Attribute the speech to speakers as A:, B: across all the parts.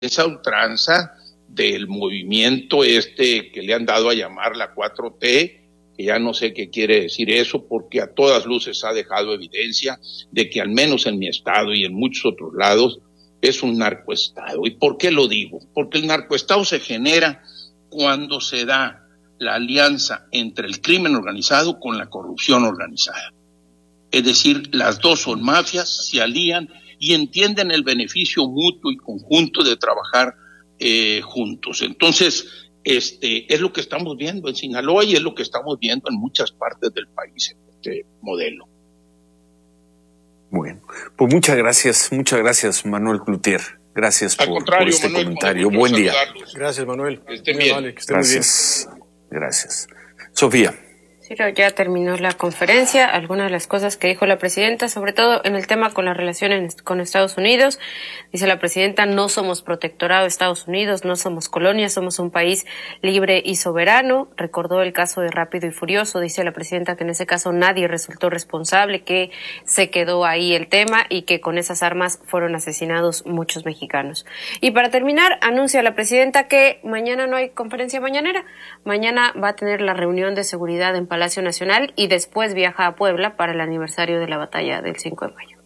A: esa ultranza del movimiento que le han dado a llamar la 4T, que ya no sé qué quiere decir eso, porque a todas luces ha dejado evidencia de que al menos en mi estado y en muchos otros lados es un narcoestado. ¿Y por qué lo digo? Porque el narcoestado se genera cuando se da la alianza entre el crimen organizado con la corrupción organizada. Es decir, las dos son mafias, se alían y entienden el beneficio mutuo y conjunto de trabajar juntos. Entonces, es lo que estamos viendo en Sinaloa y es lo que estamos viendo en muchas partes del país, este modelo.
B: Bueno, pues muchas gracias Manuel Cloutier. Gracias por este Manuel, comentario. Buen día.
C: Gracias, Manuel.
A: Que estén bien.
C: Vale, que estén muy bien.
B: Gracias. Sofía.
D: Ciro, ya terminó la conferencia, algunas de las cosas que dijo la presidenta, sobre todo en el tema con las relaciones con Estados Unidos. Dice la presidenta, no somos protectorado de Estados Unidos, no somos colonia, somos un país libre y soberano. Recordó el caso de Rápido y Furioso, dice la presidenta que en ese caso nadie resultó responsable, que se quedó ahí el tema y que con esas armas fueron asesinados muchos mexicanos. Y para terminar, anuncia la presidenta que mañana no hay conferencia mañanera, mañana va a tener la reunión de seguridad en Palacio Nacional y después viaja a Puebla para el aniversario de la batalla del 5 de mayo.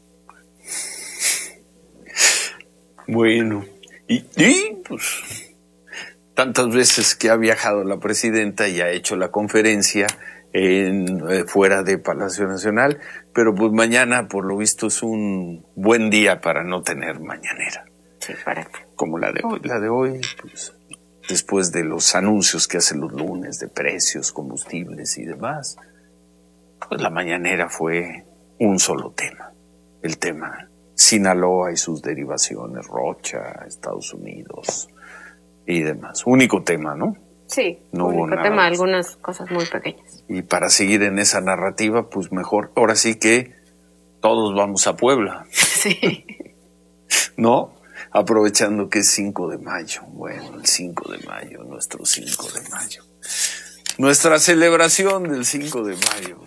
B: Bueno, y pues tantas veces que ha viajado la presidenta y ha hecho la conferencia fuera de Palacio Nacional, pero pues mañana por lo visto es un buen día para no tener mañanera.
D: Sí, para qué.
B: Como la de hoy, pues después de los anuncios que hacen los lunes de precios, combustibles y demás, pues la mañanera fue un solo tema, el tema Sinaloa y sus derivaciones, Rocha, Estados Unidos y demás. Único tema, ¿no?
D: Sí,
B: no
D: único
B: hubo
D: tema,
B: nada,
D: algunas cosas muy pequeñas.
B: Y para seguir en esa narrativa, pues mejor, ahora sí que todos vamos a Puebla.
D: Sí.
B: ¿No? Aprovechando que es 5 de mayo. Bueno, el 5 de mayo, nuestro 5 de mayo. Nuestra celebración del 5 de mayo.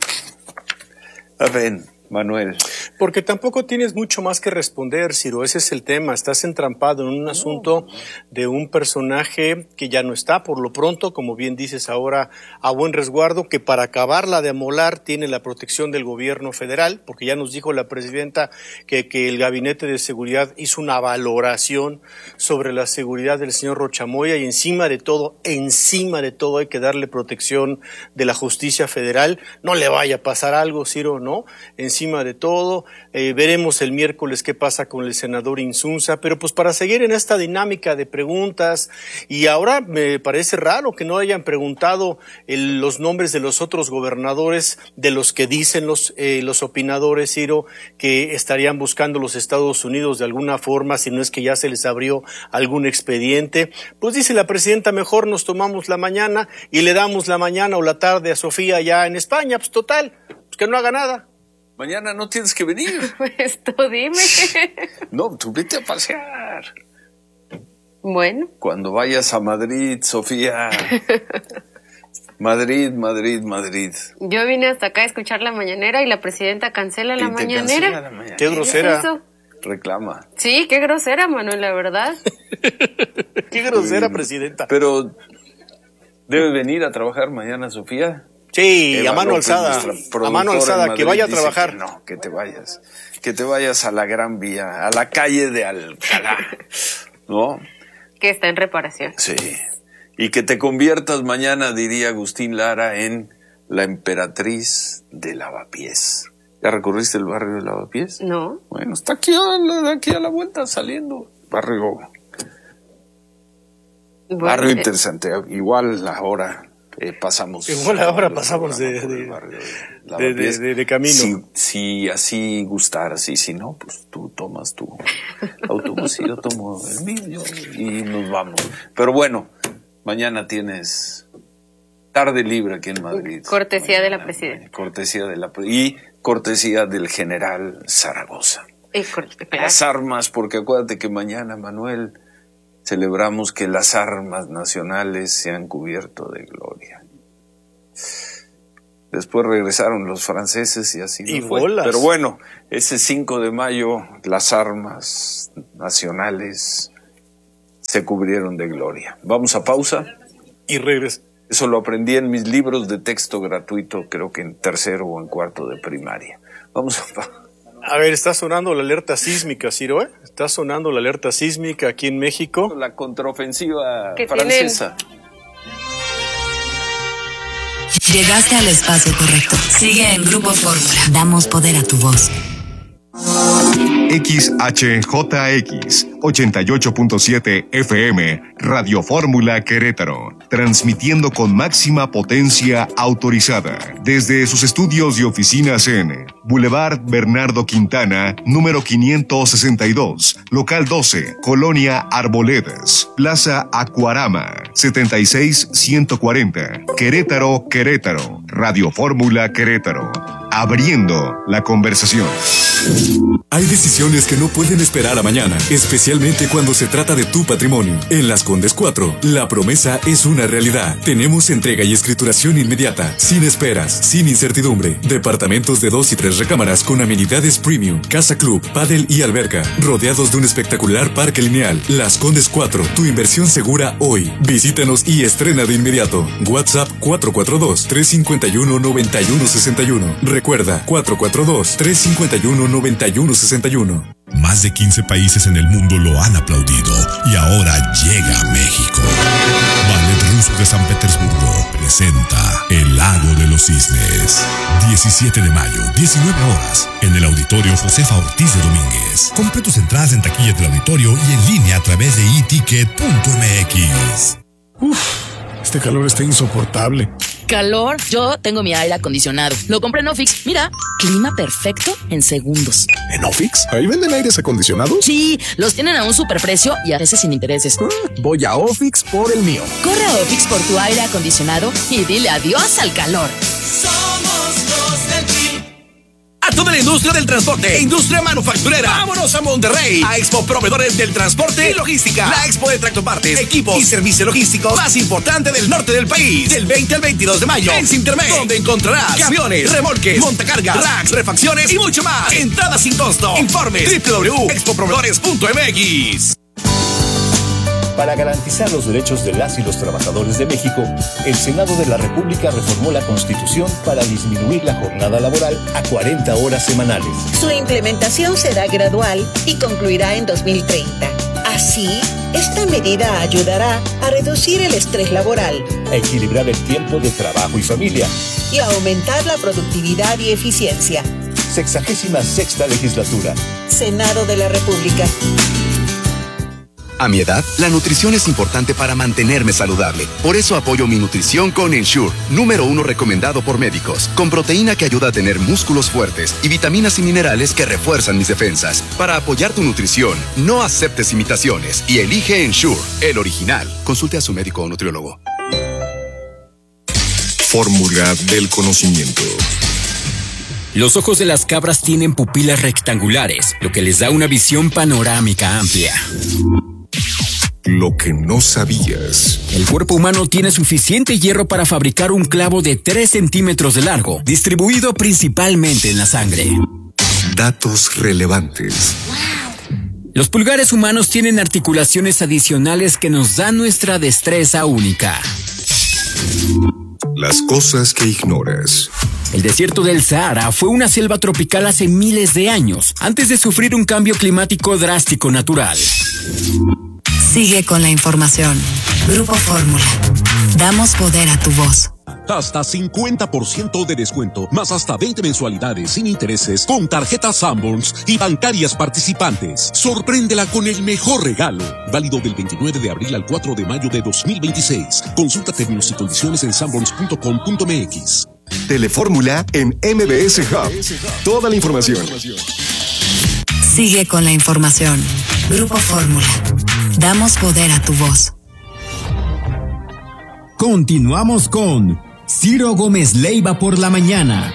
B: A ver, Manuel.
C: Porque tampoco tienes mucho más que responder, Ciro, ese es el tema. Estás entrampado en un asunto de un personaje que ya no está, por lo pronto, como bien dices ahora, a buen resguardo, que para acabarla de amolar tiene la protección del gobierno federal, porque ya nos dijo la presidenta que el Gabinete de Seguridad hizo una valoración sobre la seguridad del señor Rocha Moya y encima de todo hay que darle protección de la justicia federal. No le vaya a pasar algo, Ciro, ¿no? Encima de todo, veremos el miércoles qué pasa con el senador Insunza, pero pues para seguir en esta dinámica de preguntas, y ahora me parece raro que no hayan preguntado los nombres de los otros gobernadores, de los que dicen los opinadores, Ciro, que estarían buscando los Estados Unidos de alguna forma, si no es que ya se les abrió algún expediente. Pues dice la presidenta, mejor nos tomamos la mañana y le damos la mañana o la tarde a Sofía ya en España, pues total, pues que no haga nada.
B: Mañana no tienes que venir.
D: Pues tú dime.
B: No, tú vete a pasear.
D: Bueno.
B: Cuando vayas a Madrid, Sofía. Madrid.
D: Yo vine hasta acá a escuchar la mañanera y la presidenta cancela la mañanera.
C: Qué grosera.
D: ¿Es eso?
B: Reclama.
D: Sí, qué grosera, Manuel, la verdad.
C: Qué grosera, presidenta.
B: Pero, ¿debe venir a trabajar mañana, Sofía?
C: Sí,
B: Eva
C: a mano
B: López,
C: alzada, que vaya a trabajar.
B: Que te vayas a la Gran Vía, a la calle de Alcalá, ¿no?
D: Que está en reparación.
B: Sí, y que te conviertas mañana, diría Agustín Lara, en la emperatriz de Lavapiés. ¿Ya recorriste el barrio de Lavapiés?
D: No.
B: Bueno, está aquí a la vuelta saliendo, barrio interesante, igual ahora. Pasamos
C: de camino.
B: Si así gustaras, y si no, pues tú tomas tu autobús y yo tomo el mío y nos vamos. Pero bueno, mañana tienes tarde libre aquí en Madrid.
D: Cortesía de la presidenta.
B: Cortesía del general Zaragoza. Las armas, porque acuérdate que mañana, Manuel, celebramos que las armas nacionales se han cubierto de gloria. Después regresaron los franceses y así
C: y
B: no fue.
C: bolas.
B: Pero bueno, ese 5 de mayo las armas nacionales se cubrieron de gloria. Vamos a pausa
C: y regreso.
B: Eso lo aprendí en mis libros de texto gratuito, creo que en tercero o en cuarto de primaria. Vamos a pausa.
C: A ver, está sonando la alerta sísmica, Ciro, ¿eh? Está sonando la alerta sísmica aquí en México.
B: La contraofensiva francesa.
E: Llegaste al espacio correcto. Sigue en Grupo Fórmula. Damos poder a tu voz.
F: XHJX 88.7 FM Radio Fórmula Querétaro, transmitiendo con máxima potencia autorizada desde sus estudios y oficinas en Boulevard Bernardo Quintana, número 562, local 12, Colonia Arboledas, Plaza Acuarama, 76140, Querétaro, Querétaro. Radio Fórmula Querétaro, abriendo la conversación.
G: Hay decisiones que no pueden esperar a mañana, especialmente cuando se trata de tu patrimonio. En Las Condes 4, la promesa es una realidad. Tenemos entrega y escrituración inmediata, sin esperas, sin incertidumbre. Departamentos de 2 y 3 recámaras con amenidades premium, casa club, pádel y alberca, rodeados de un espectacular parque lineal. Las Condes 4, tu inversión segura hoy. Visítanos y estrena de inmediato. WhatsApp 442-351-9161. Recuerda, 442-351-9161.
H: Más de 15 países en el mundo lo han aplaudido y ahora llega a México. Ballet Ruso de San Petersburgo presenta El Lago de los Cisnes. 17 de mayo, 19 horas, en el Auditorio Josefa Ortiz de Domínguez. Compra tus entradas en taquillas del auditorio y en línea a través de eticket.mx.
I: Este calor está insoportable.
J: ¿Calor? Yo tengo mi aire acondicionado. Lo compré en Ofix. Mira, clima perfecto en segundos.
I: ¿En Ofix? ¿Ahí venden aires acondicionados?
J: Sí, los tienen a un superprecio y a veces sin intereses.
I: Voy a Ofix por el mío.
J: Corre a Ofix por tu aire acondicionado y dile adiós al calor.
K: Somos los del team. A toda la industria del transporte e industria manufacturera. Vámonos a Monterrey, a Expo Proveedores del Transporte y Logística. La expo de tractopartes, equipos y servicio logístico más importante del norte del país. Del 20 al 22 de mayo en Sintermex, donde encontrarás camiones, remolques, montacargas, racks, refacciones y mucho más. Entrada sin costo. Informes www.expoproveedores.mx.
L: Para garantizar los derechos de las y los trabajadores de México, el Senado de la República reformó la Constitución para disminuir la jornada laboral a 40 horas semanales.
M: Su implementación será gradual y concluirá en 2030. Así, esta medida ayudará a reducir el estrés laboral,
L: a equilibrar el tiempo de trabajo y familia
M: y a aumentar la productividad y eficiencia.
L: 66ª legislatura.
M: Senado de la República.
N: A mi edad, la nutrición es importante para mantenerme saludable. Por eso apoyo mi nutrición con Ensure, número 1 recomendado por médicos, con proteína que ayuda a tener músculos fuertes y vitaminas y minerales que refuerzan mis defensas. Para apoyar tu nutrición, no aceptes imitaciones y elige Ensure, el original. Consulte a su médico o nutriólogo.
F: Fórmula del conocimiento.
O: Los ojos de las cabras tienen pupilas rectangulares, lo que les da una visión panorámica amplia.
F: Lo que no sabías.
O: El cuerpo humano tiene suficiente hierro para fabricar un clavo de 3 centímetros de largo, distribuido principalmente en la sangre.
F: Datos relevantes.
O: Los pulgares humanos tienen articulaciones adicionales que nos dan nuestra destreza única.
F: Las cosas que ignoras.
O: El desierto del Sahara fue una selva tropical hace miles de años, antes de sufrir un cambio climático drástico natural.
E: Sigue con la información. Grupo Fórmula. Damos poder a tu voz.
P: Hasta 50% de descuento, más hasta 20 mensualidades sin intereses con tarjetas Sanborns y bancarias participantes. Sorpréndela con el mejor regalo. Válido del 29 de abril al 4 de mayo de 2026. Consulta términos y condiciones en sanborns.com.mx.
F: Telefórmula en MBS Hub. Toda la información.
E: Sigue con la información. Grupo Fórmula. Damos poder a tu voz.
Q: Continuamos con Ciro Gómez Leiva por la mañana.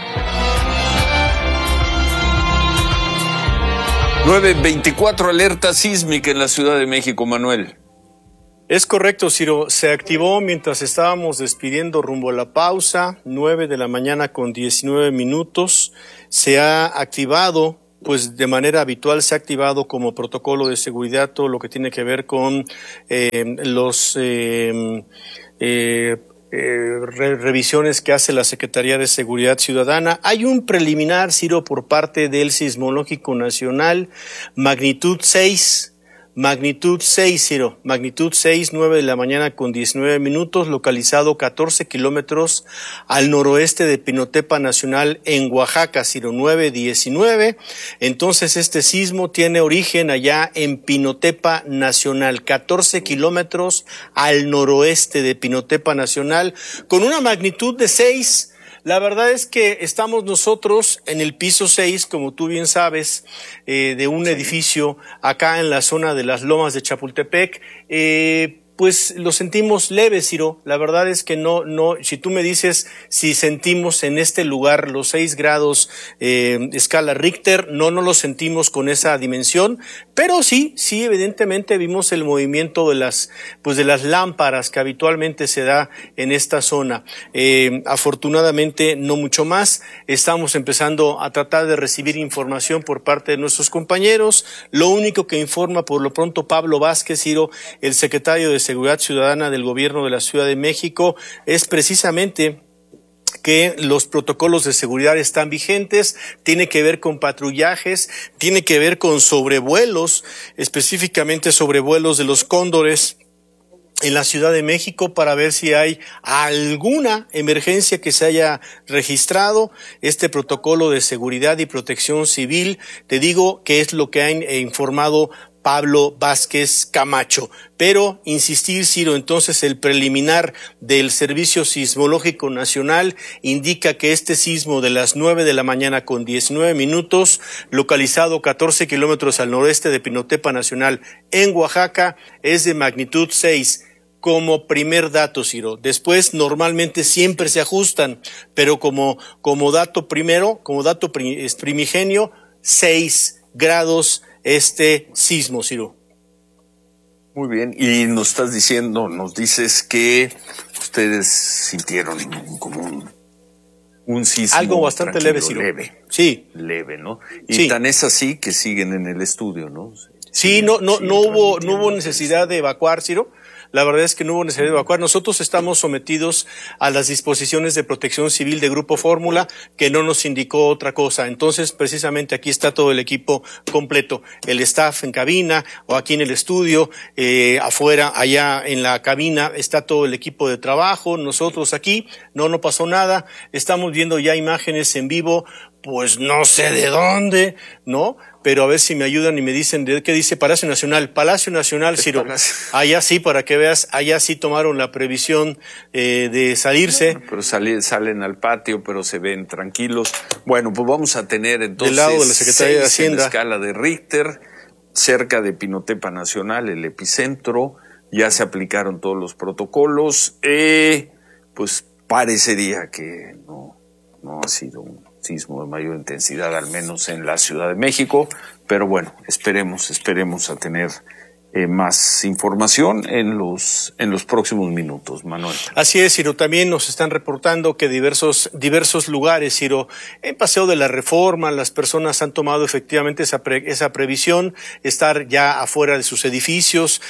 B: 9:24, alerta sísmica en la Ciudad de México, Manuel.
C: Es correcto, Ciro. Se activó mientras estábamos despidiendo rumbo a la pausa, 9 de la mañana con 19 minutos. Se ha activado pues de manera habitual se ha activado como protocolo de seguridad todo lo que tiene que ver con los revisiones que hace la Secretaría de Seguridad Ciudadana. Hay un preliminar, Ciro, por parte del Sismológico Nacional, magnitud 6, Ciro, magnitud 6, 9 de la mañana con 19 minutos, localizado 14 kilómetros al noroeste de Pinotepa Nacional en Oaxaca, Ciro, 9:19. Entonces este sismo tiene origen allá en Pinotepa Nacional, 14 kilómetros al noroeste de Pinotepa Nacional, con una magnitud de 6. La verdad es que estamos nosotros en el piso 6, como tú bien sabes, de un edificio acá en la zona de las Lomas de Chapultepec. Pues lo sentimos leve, Ciro. La verdad es que no, si tú me dices si sentimos en este lugar los 6 grados escala Richter, no lo sentimos con esa dimensión, pero sí, evidentemente vimos el movimiento de las lámparas que habitualmente se da en esta zona. Afortunadamente no mucho más. Estamos empezando a tratar de recibir información por parte de nuestros compañeros. Lo único que informa por lo pronto Pablo Vázquez, Ciro, el secretario de Seguridad Ciudadana del Gobierno de la Ciudad de México, es precisamente que los protocolos de seguridad están vigentes, tiene que ver con patrullajes, tiene que ver con sobrevuelos, específicamente sobrevuelos de los cóndores en la Ciudad de México para ver si hay alguna emergencia que se haya registrado. Este protocolo de seguridad y protección civil, te digo que es lo que ha informado Pablo Vázquez Camacho. Pero insistir, Ciro, entonces el preliminar del Servicio Sismológico Nacional indica que este sismo de las 9 de la mañana con 19 minutos, localizado 14 kilómetros al noreste de Pinotepa Nacional en Oaxaca, es de magnitud 6. Como primer dato, Ciro. Después normalmente siempre se ajustan, pero como dato primero, como dato primigenio, 6 grados este sismo, Ciro.
B: Muy bien, y nos dices que ustedes sintieron como un sismo
C: algo bastante leve, Ciro.
B: Leve.
C: Sí.
B: Leve, ¿no? Y
C: sí.
B: Tan es así que siguen en el estudio, ¿no?
C: Sí, no hubo necesidad de evacuar, Ciro. La verdad es que no hubo necesidad de evacuar. Nosotros estamos sometidos a las disposiciones de protección civil de Grupo Fórmula, que no nos indicó otra cosa. Entonces, precisamente aquí está todo el equipo completo. El staff en cabina o aquí en el estudio, afuera, allá en la cabina, está todo el equipo de trabajo. Nosotros aquí, no pasó nada. Estamos viendo ya imágenes en vivo, pues no sé de dónde, ¿no? Pero a ver si me ayudan y me dicen de qué dice Palacio Nacional, Ciro. Allá sí, para que veas, allá sí tomaron la previsión de salirse.
B: Pero salen al patio, pero se ven tranquilos. Bueno, pues vamos a tener entonces
C: del lado de la Secretaría de Hacienda,
B: en la escala de Richter, cerca de Pinotepa Nacional, el epicentro. Ya se aplicaron todos los protocolos. Pues parecería que no ha sido un sismo de mayor intensidad, al menos en la Ciudad de México, pero bueno, esperemos a tener más información en los próximos minutos, Manuel.
C: Así es, Ciro. También nos están reportando que diversos lugares, Ciro, en Paseo de la Reforma, las personas han tomado efectivamente esa previsión, estar ya afuera de sus edificios,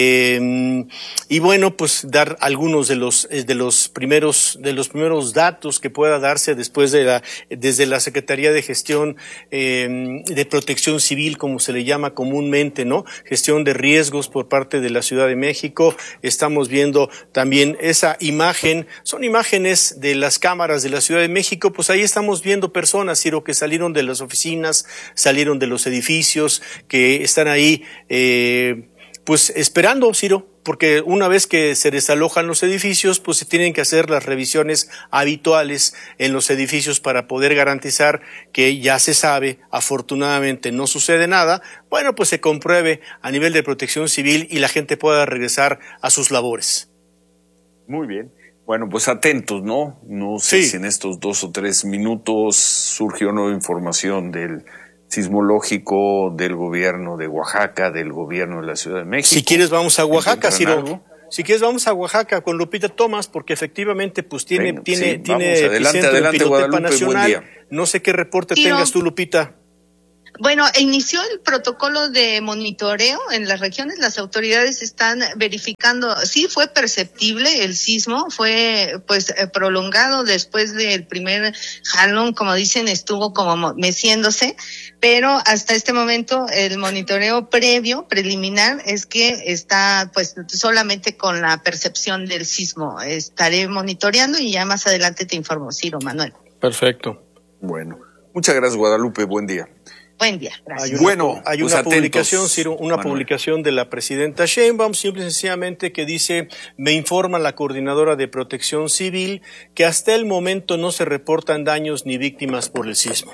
C: y bueno, pues dar algunos de los primeros datos que pueda darse después desde la Secretaría de Gestión de Protección Civil, como se le llama comúnmente, ¿no? Gestión de riesgos por parte de la Ciudad de México. Estamos viendo también esa imagen, son imágenes de las cámaras de la Ciudad de México, pues ahí estamos viendo personas, Ciro, que salieron de las oficinas, salieron de los edificios, que están ahí, pues esperando, Ciro, porque una vez que se desalojan los edificios, pues se tienen que hacer las revisiones habituales en los edificios para poder garantizar que ya se sabe, afortunadamente no sucede nada, bueno, pues se compruebe a nivel de protección civil y la gente pueda regresar a sus labores.
B: Muy bien. Bueno, pues atentos, ¿no? No sé si en estos 2 o 3 minutos surgió nueva información del sismológico del gobierno de Oaxaca, del gobierno de la Ciudad de México.
C: Si quieres vamos a Oaxaca, Ciro. Si quieres vamos a Oaxaca con Lupita Thomas, porque efectivamente pues tiene
B: adelante,
C: Pinotepa Nacional. No sé qué reporte tengas tú, Lupita.
R: Bueno, inició el protocolo de monitoreo en las regiones. Las autoridades están verificando. Sí, fue perceptible el sismo, fue pues prolongado después del primer jalón, como dicen, estuvo como meciéndose, pero hasta este momento el monitoreo preliminar es que está pues solamente con la percepción del sismo. Estaré monitoreando y ya más adelante te informo, Ciro, Manuel.
C: Perfecto.
B: Bueno, muchas gracias, Guadalupe, buen día.
R: Buen día, gracias.
C: Hay una publicación, Ciro, publicación de la presidenta Sheinbaum, simple y sencillamente, que dice: me informa la coordinadora de Protección Civil que hasta el momento no se reportan daños ni víctimas por el sismo.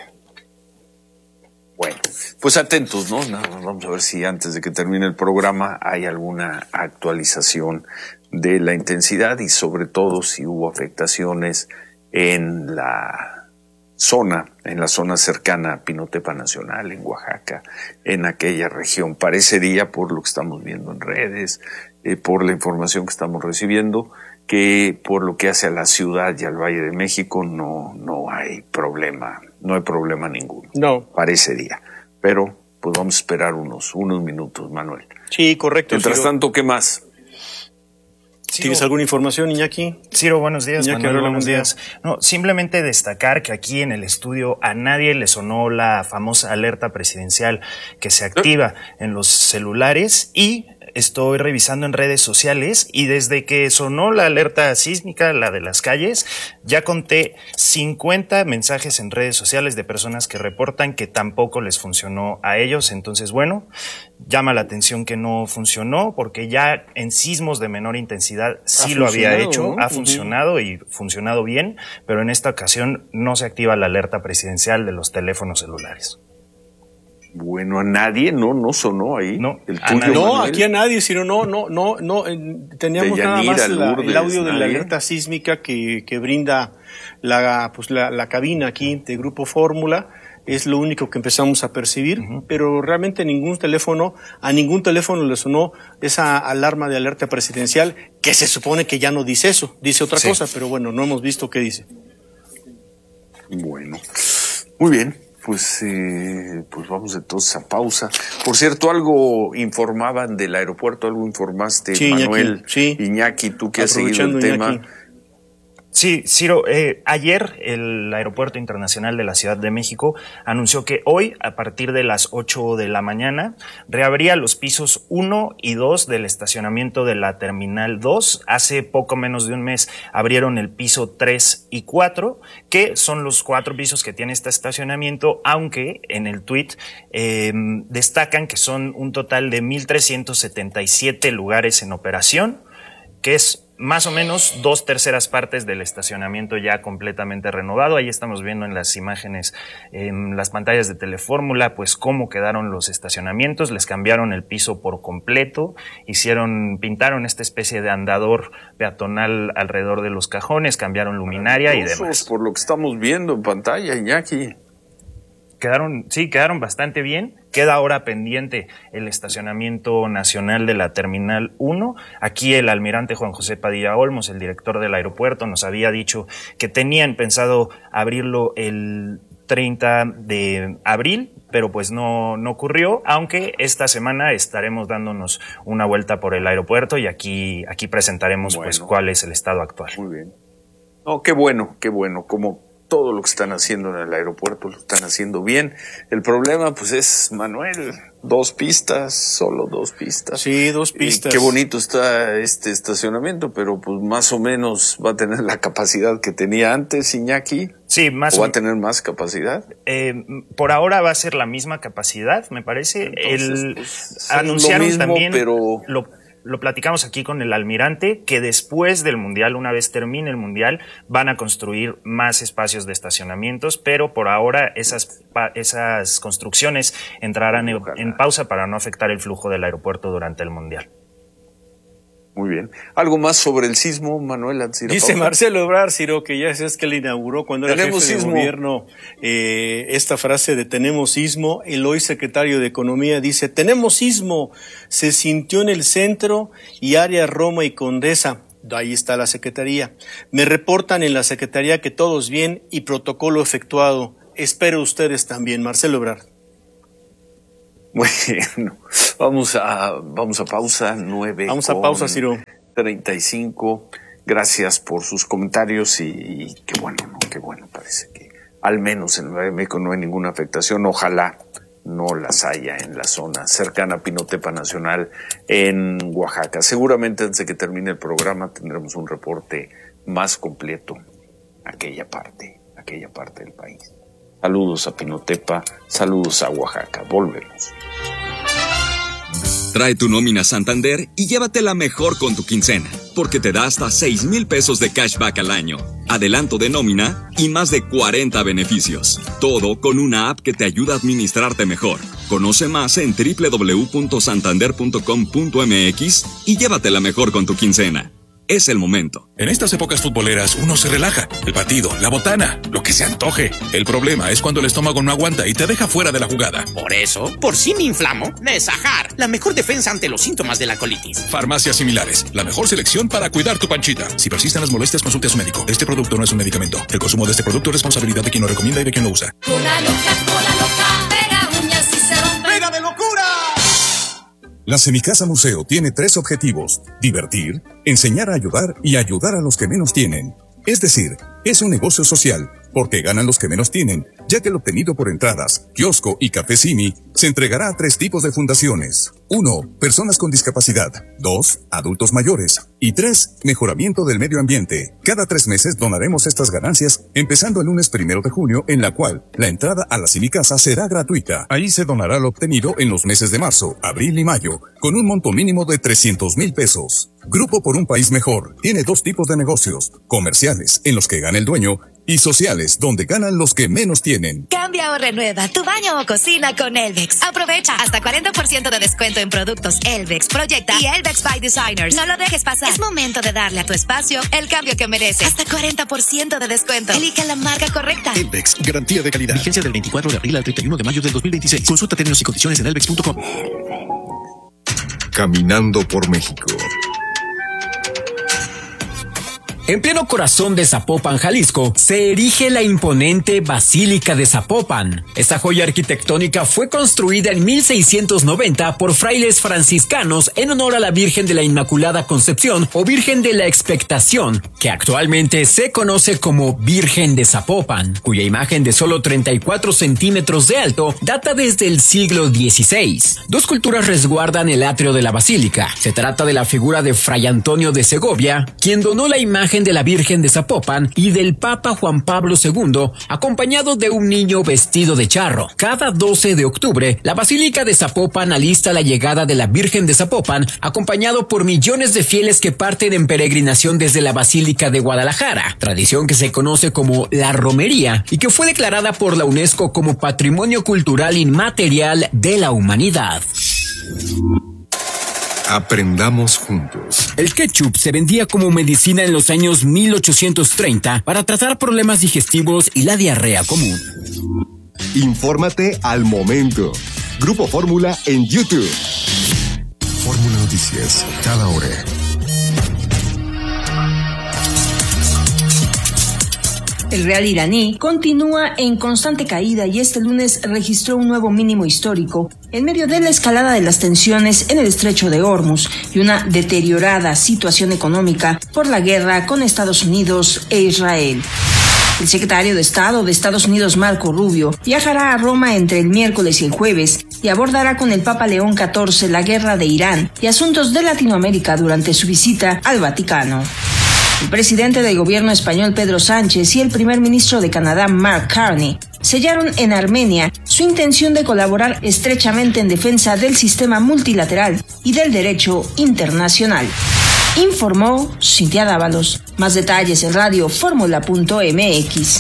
B: Bueno, pues atentos, ¿no? Vamos a ver si antes de que termine el programa hay alguna actualización de la intensidad y sobre todo si hubo afectaciones en la zona cercana a Pinotepa Nacional, en Oaxaca, en aquella región. Parecería, por lo que estamos viendo en redes, por la información que estamos recibiendo, que por lo que hace a la ciudad y al Valle de México no hay problema ninguno.
C: No.
B: Parecería. Pero pues vamos a esperar unos minutos, Manuel.
C: Sí, correcto.
B: Mientras tanto, ¿qué más?
C: ¿Tienes alguna información, Iñaki?
S: Ciro, buenos días.
C: Iñaki,
S: Manuel,
C: buenos
S: días. No, simplemente destacar que aquí en el estudio a nadie le sonó la famosa alerta presidencial que se activa en los celulares, y estoy revisando en redes sociales y desde que sonó la alerta sísmica, la de las calles, ya conté 50 mensajes en redes sociales de personas que reportan que tampoco les funcionó a ellos. Entonces, bueno, llama la atención que no funcionó, porque ya en sismos de menor intensidad sí lo había hecho, ha funcionado y funcionado bien, pero en esta ocasión no se activa la alerta presidencial de los teléfonos celulares.
B: Bueno, a nadie, no sonó ahí.
S: No,
B: el tuyo,
C: no,
B: Manuel.
C: aquí a nadie, sino no, teníamos nada más el audio de la alerta sísmica que brinda la cabina aquí de Grupo Fórmula. Es lo único que empezamos a percibir, pero realmente a ningún teléfono le sonó esa alarma de alerta presidencial, que se supone que ya no dice eso, dice otra cosa, pero bueno, no hemos visto qué dice.
B: Bueno, muy bien. Pues vamos entonces a pausa. Por cierto, algo informaban del aeropuerto, algo informaste, sí, Manuel, Iñaki, tú que has seguido el tema.
S: Iñaki. Sí, Ciro, ayer el Aeropuerto Internacional de la Ciudad de México anunció que hoy, a partir de las 8 de la mañana, reabría los pisos 1 y 2 del estacionamiento de la Terminal 2. Hace poco menos de un mes abrieron el piso 3 y 4, que son los 4 pisos que tiene este estacionamiento, aunque en el tuit destacan que son un total de 1,377 lugares en operación, que es más o menos 2/3 partes del estacionamiento ya completamente renovado. Ahí estamos viendo en las imágenes, en las pantallas de Telefórmula, pues cómo quedaron los estacionamientos. Les cambiaron el piso por completo, pintaron esta especie de andador peatonal alrededor de los cajones, cambiaron luminaria y demás.
B: Por lo que estamos viendo en pantalla, Iñaki.
S: Quedaron bastante bien. Queda ahora pendiente el estacionamiento nacional de la Terminal 1. Aquí el almirante Juan José Padilla Olmos, el director del aeropuerto, nos había dicho que tenían pensado abrirlo el 30 de abril, pero pues no ocurrió, aunque esta semana estaremos dándonos una vuelta por el aeropuerto y aquí presentaremos pues cuál es el estado actual.
B: Muy bien. No, qué bueno, como todo lo que están haciendo en el aeropuerto lo están haciendo bien. El problema, pues, es, Manuel, 2 pistas, solo 2 pistas.
C: Sí, 2 pistas.
B: Qué bonito está este estacionamiento, pero pues más o menos va a tener la capacidad que tenía antes, Iñaki.
S: Sí, más
B: ¿O va a tener más capacidad?
S: Por ahora va a ser la misma capacidad, me parece.
B: Entonces, pues,
S: anunciaron
B: mismo,
S: también,
B: pero
S: lo platicamos aquí con el almirante, que después del Mundial, una vez termine el Mundial, van a construir más espacios de estacionamientos, pero por ahora esas construcciones entrarán en pausa para no afectar el flujo del aeropuerto durante el Mundial.
B: Muy bien. ¿Algo más sobre el sismo, Manuel?
C: Dice Marcelo Ebrard, Ciro, que ya es que le inauguró cuando era jefe de gobierno esta frase de tenemos sismo. El hoy secretario de Economía dice, tenemos sismo, se sintió en el centro y área Roma y Condesa. Ahí está la secretaría. Me reportan en la secretaría que todos bien y protocolo efectuado. Espero ustedes también, Marcelo Ebrard.
B: Bueno, vamos a pausa, 9.
C: Vamos a pausa, Ciro.
B: 35. Gracias por sus comentarios y qué bueno, ¿no? Qué bueno, parece que al menos en el Valle de México no hay ninguna afectación. Ojalá no las haya en la zona cercana a Pinotepa Nacional en Oaxaca. Seguramente antes de que termine el programa tendremos un reporte más completo aquella parte del país. Saludos a Pinotepa, saludos a Oaxaca. Volvemos.
T: Trae tu nómina Santander y llévatela mejor con tu quincena, porque te da hasta 6,000 pesos de cashback al año, adelanto de nómina y más de 40 beneficios. Todo con una app que te ayuda a administrarte mejor. Conoce más en www.santander.com.mx y llévatela mejor con tu quincena. Es el momento.
P: En estas épocas futboleras uno se relaja. El partido, la botana, lo que se antoje. El problema es cuando el estómago no aguanta y te deja fuera de la jugada.
U: Por eso, por si me inflamo, Nesajar, la mejor defensa ante los síntomas de la colitis.
P: Farmacias Similares, la mejor selección para cuidar tu panchita. Si persisten las molestias, consulte a su médico. Este producto no es un medicamento. El consumo de este producto es responsabilidad de quien lo recomienda y de quien lo usa.
V: Cola loca, pega uñas y se rompe. ¡Pega de locura!
W: La Semicasa Museo tiene 3 objetivos: divertir, enseñar a ayudar y ayudar a los que menos tienen. Es decir, es un negocio social, porque ganan los que menos tienen, ya que el obtenido por entradas, kiosco y café Simi se entregará a 3 tipos de fundaciones. 1. Personas con discapacidad. 2. Adultos mayores. Y 3. Mejoramiento del medio ambiente. Cada 3 meses donaremos estas ganancias, empezando el lunes 1 de junio, en la cual la entrada a la Semicasa será gratuita. Ahí se donará lo obtenido en los meses de marzo, abril y mayo, con un monto mínimo de 300,000 pesos. Grupo por un País Mejor tiene 2 tipos de negocios: comerciales, en los que gana el dueño, y sociales, donde ganan los que menos tienen.
X: Cambia o renueva tu baño o cocina con Elvex. Aprovecha hasta 40% de descuento en productos Elvex, Proyecta y Elvex by Designers. No lo dejes pasar. Es momento de darle a tu espacio el cambio que merece. Hasta 40% de descuento. Elige la marca correcta.
P: Elvex, garantía de calidad. Vigencia del 24 de abril al 31 de mayo del 2026. Consulta términos y condiciones en elvex.com.
F: Caminando por México.
O: En pleno corazón de Zapopan, Jalisco, se erige la imponente Basílica de Zapopan. Esta joya arquitectónica fue construida en 1690 por frailes franciscanos en honor a la Virgen de la Inmaculada Concepción o Virgen de la Expectación, que actualmente se conoce como Virgen de Zapopan, cuya imagen de solo 34 centímetros de alto data desde el siglo XVI. 2 esculturas resguardan el atrio de la basílica. Se trata de la figura de Fray Antonio de Segovia, quien donó la imagen de la Virgen de Zapopan, y del Papa Juan Pablo II, acompañado de un niño vestido de charro. Cada 12 de octubre, la Basílica de Zapopan alista la llegada de la Virgen de Zapopan, acompañado por millones de fieles que parten en peregrinación desde la Basílica de Guadalajara, tradición que se conoce como la romería y que fue declarada por la UNESCO como Patrimonio Cultural Inmaterial de la Humanidad.
F: Aprendamos juntos.
O: El ketchup se vendía como medicina en los años 1830 para tratar problemas digestivos y la diarrea común.
F: Infórmate al momento. Grupo Fórmula en YouTube.
H: Fórmula Noticias, cada hora.
Y: El real iraní continúa en constante caída y este lunes registró un nuevo mínimo histórico en medio de la escalada de las tensiones en el estrecho de Hormuz y una deteriorada situación económica por la guerra con Estados Unidos e Israel. El secretario de Estado de Estados Unidos, Marco Rubio, viajará a Roma entre el miércoles y el jueves y abordará con el Papa León XIV la guerra de Irán y asuntos de Latinoamérica durante su visita al Vaticano. El presidente del gobierno español, Pedro Sánchez, y el primer ministro de Canadá, Mark Carney, sellaron en Armenia su intención de colaborar estrechamente en defensa del sistema multilateral y del derecho internacional. Informó Cintia Dávalos. Más detalles en radioformula.mx.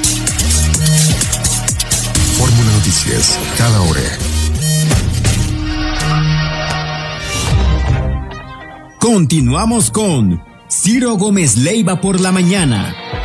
H: Fórmula Noticias, cada hora.
Q: Continuamos con Ciro Gómez Leiva por la mañana.